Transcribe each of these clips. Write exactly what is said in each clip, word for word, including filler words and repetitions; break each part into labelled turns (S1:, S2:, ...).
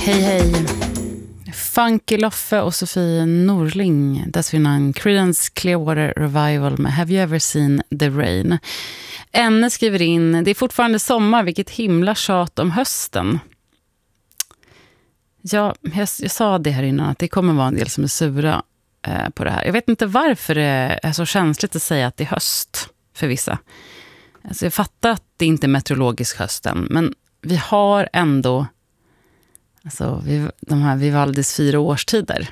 S1: Hej hej. Funky Loffe och Sofie Norling. Dessförinnan Creedence Clearwater Revival med Have You Ever Seen the Rain. Enne skriver in, det är fortfarande sommar, vilket himla tjat om hösten. Ja, jag, jag sa det här innan att det kommer vara en del som är sura eh, på det här. Jag vet inte varför det är så känsligt att säga att det är höst för vissa. Alltså jag fattar att det inte är meteorologisk hösten, men vi har ändå alltså, vi, de här Vivaldis fyra årstider.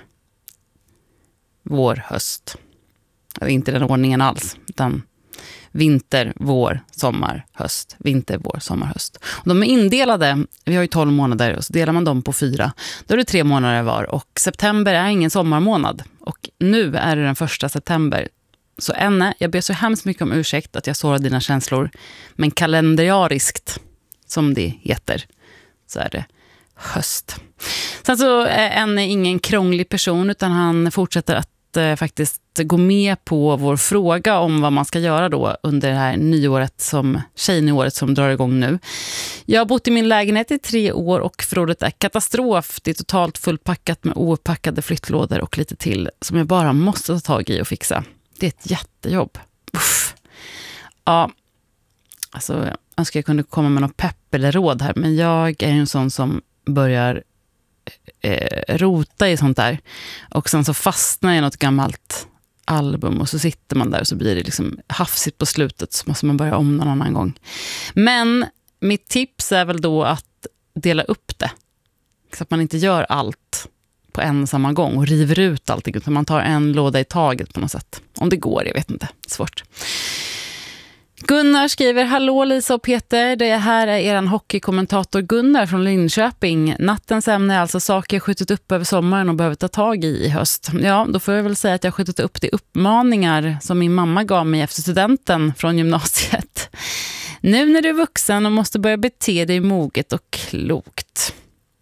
S1: Vår, höst. Alltså, inte den ordningen alls, utan vinter, vår, sommar, höst. Vinter, vår, sommar, höst. Och de är indelade, vi har ju tolv månader och så delar man dem på fyra. Då är det tre månader var och september är ingen sommarmånad. Och nu är det den första september. Så Enne, jag ber så hemskt mycket om ursäkt att jag sårar dina känslor. Men kalendariariskt, som det heter, så är det höst. Sen så är Enne ingen krånglig person utan han fortsätter att eh, faktiskt gå med på vår fråga om vad man ska göra då under det här nyåret som tjejnyåret som drar igång nu. Jag har bott i min lägenhet i tre år och förrådet är katastrof. Det är totalt fullpackat med ouppackade flyttlådor och lite till som jag bara måste ta tag i och fixa. Det är ett jättejobb. Uff. Ja, alltså jag önskar jag kunde komma med något pepp eller råd här, men jag är en sån som börjar eh, rota i sånt där och sen så fastnar jag i något gammalt album och så sitter man där och så blir det liksom hafsigt på slutet, så måste man börja om någon annan gång. Men mitt tips är väl då att dela upp det så att man inte gör allt på en samma gång och river ut allting, utan man tar en låda i taget på något sätt. Om det går, jag vet inte. Svårt. Gunnar skriver, hallå Lisa och Peter, det här är eran hockeykommentator Gunnar från Linköping. Nattens ämne är alltså saker jag skjutit upp över sommaren och behöver ta tag i i höst. Ja, då får jag väl säga att jag skjutit upp de uppmaningar som min mamma gav mig efter studenten från gymnasiet. Nu när du är vuxen och måste börja bete dig moget och klokt.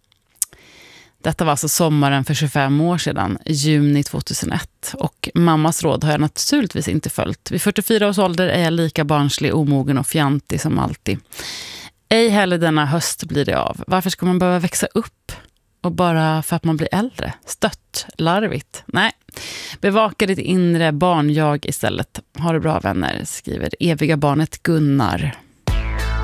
S1: Detta var alltså sommaren för tjugofem år sedan, juni tvåtusenett. Och mammas råd har jag naturligtvis inte följt. Vid fyrtiofyra års ålder är jag lika barnslig, omogen och fjantig som alltid. Ej heller denna höst blir det av. Varför ska man behöva växa upp? Och bara för att man blir äldre? Stött, larvigt. Nej, bevaka ditt inre barn jag istället. Ha det bra vänner, skriver eviga barnet Gunnar.